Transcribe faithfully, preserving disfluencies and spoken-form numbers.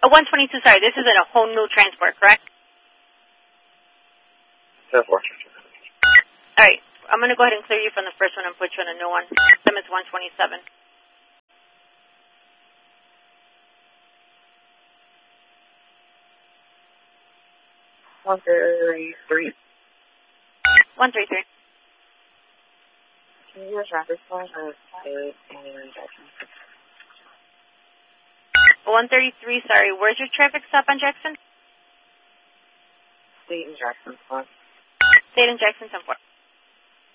Oh, one twenty-two, sorry. This is in a whole new transport, correct? ten four. All right. I'm going to go ahead and clear you from the first one and put you on a new one. Them is one twenty-seven. one thirty-three. one thirty-three. Can you use rapid flash or state and Jackson? one thirty-three, sorry. Where's your traffic stop on Jackson? State and Jackson. State and Jackson, ten four.